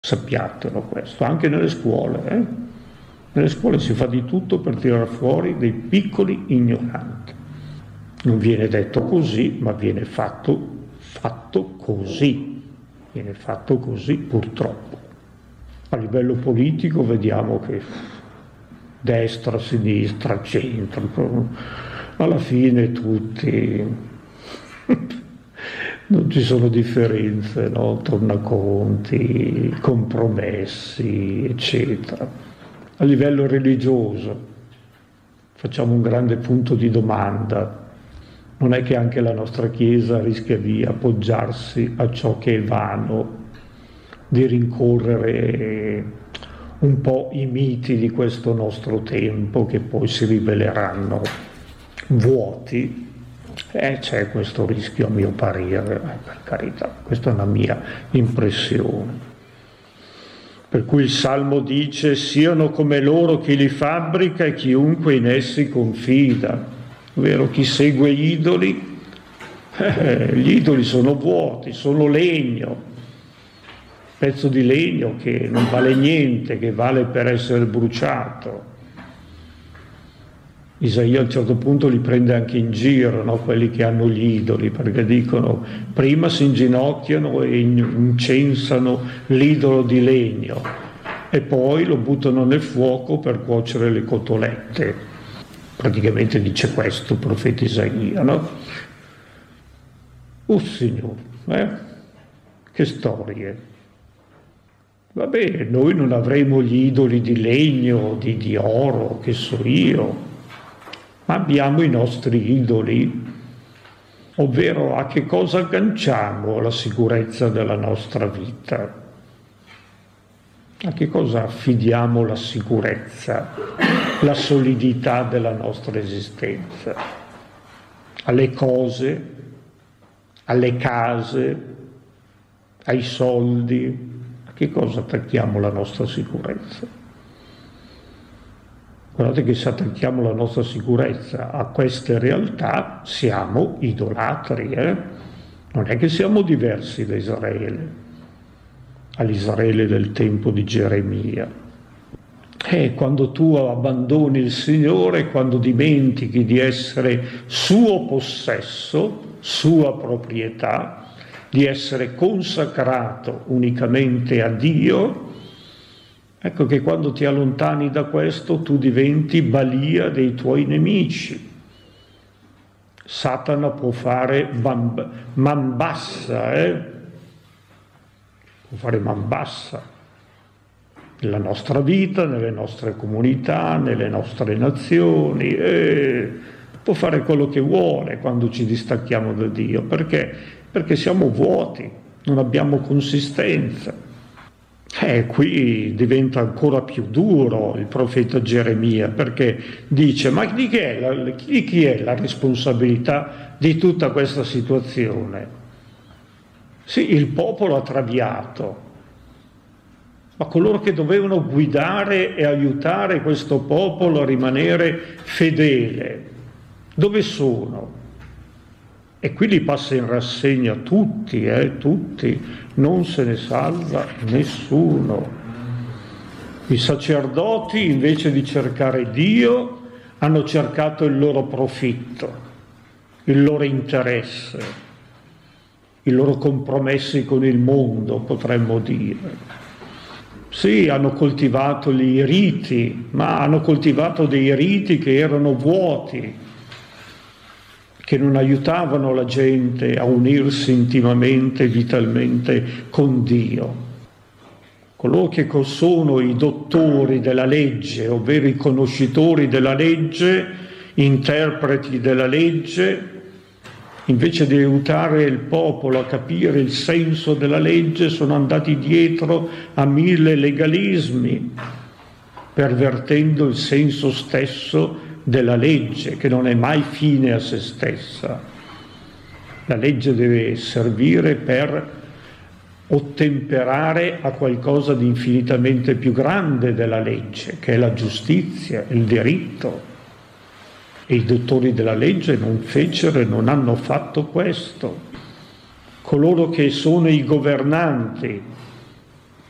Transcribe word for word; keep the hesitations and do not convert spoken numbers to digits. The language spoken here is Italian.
Sappiatelo questo, anche nelle scuole. Eh? Nelle scuole si fa di tutto per tirare fuori dei piccoli ignoranti. Non viene detto così, ma viene fatto, fatto così. Viene fatto così, purtroppo. A livello politico vediamo che destra, sinistra, centro, alla fine tutti non ci sono differenze, no? Tornaconti, compromessi, eccetera. A livello religioso facciamo un grande punto di domanda. Non è che anche la nostra Chiesa rischia di appoggiarsi a ciò che è vano, di rincorrere un po' i miti di questo nostro tempo che poi si riveleranno vuoti? Eh, c'è questo rischio a mio parere, eh, per carità, questa è una mia impressione. Per cui il Salmo dice: siano come loro chi li fabbrica e chiunque in essi confida. Ovvero chi segue idoli, eh, gli idoli sono vuoti, sono legno, pezzo di legno che non vale niente, che vale per essere bruciato. Isaia a un certo punto li prende anche in giro, no? Quelli che hanno gli idoli, perché dicono: prima si inginocchiano e incensano l'idolo di legno e poi lo buttano nel fuoco per cuocere le cotolette. Praticamente dice questo il profeta Isaia, no? Oh Signore, eh? Che storie! Vabbè, noi non avremo gli idoli di legno, di, di oro, che so io, ma abbiamo i nostri idoli, ovvero a che cosa agganciamo la sicurezza della nostra vita? A che cosa affidiamo la sicurezza, la solidità della nostra esistenza? Alle cose, alle case, ai soldi? A che cosa attacchiamo la nostra sicurezza? Guardate che se attacchiamo la nostra sicurezza a queste realtà siamo idolatri, eh? Non è che siamo diversi da Israele, all'Israele del tempo di Geremia. E quando tu abbandoni il Signore, quando dimentichi di essere suo possesso, sua proprietà, di essere consacrato unicamente a Dio, ecco che quando ti allontani da questo tu diventi balia dei tuoi nemici. Satana può fare bamb- man bassa, eh? può fare man bassa nella nostra vita, nelle nostre comunità, nelle nostre nazioni, e può fare quello che vuole quando ci distacchiamo da Dio. Perché? Perché siamo vuoti, non abbiamo consistenza. E qui diventa ancora più duro il profeta Geremia, perché dice: ma di chi è la, di chi è la responsabilità di tutta questa situazione? Sì, il popolo ha traviato, ma coloro che dovevano guidare e aiutare questo popolo a rimanere fedele, dove sono? E qui li passa in rassegna tutti, eh, tutti, non se ne salva nessuno. I sacerdoti, invece di cercare Dio, hanno cercato il loro profitto, il loro interesse, i loro compromessi con il mondo, potremmo dire. Sì, hanno coltivato i riti, ma hanno coltivato dei riti che erano vuoti, che non aiutavano la gente a unirsi intimamente, vitalmente con Dio. Coloro che sono i dottori della legge, ovvero i conoscitori della legge, interpreti della legge, invece di aiutare il popolo a capire il senso della legge, sono andati dietro a mille legalismi, pervertendo il senso stesso della legge, che non è mai fine a se stessa. La legge deve servire per ottemperare a qualcosa di infinitamente più grande della legge, che è la giustizia, il diritto. E i dottori della legge non fecero e non hanno fatto questo. Coloro che sono i governanti